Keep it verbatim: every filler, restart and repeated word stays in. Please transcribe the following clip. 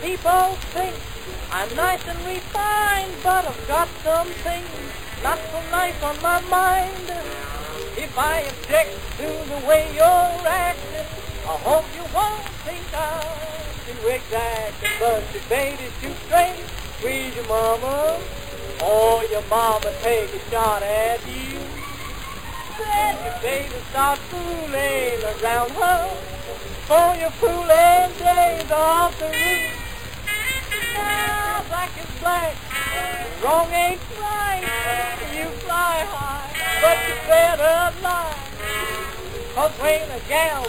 People think I'm nice and refined, but I've got some things not so nice on my mind. If I object to the way you're acting, I hope you won't think I'm exacting. But the baby's too straight, squeeze your mama, or your mama take a shot at you. Then your baby starts fooling around her, for your fooling days off the roof. Now black is black, wrong ain't right, you fly high, but you better lie. Cause when a gal